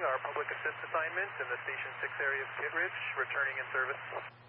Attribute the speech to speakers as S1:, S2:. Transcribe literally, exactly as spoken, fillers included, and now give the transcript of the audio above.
S1: our public assist assignment in the Station six area of Kittredge, returning in service.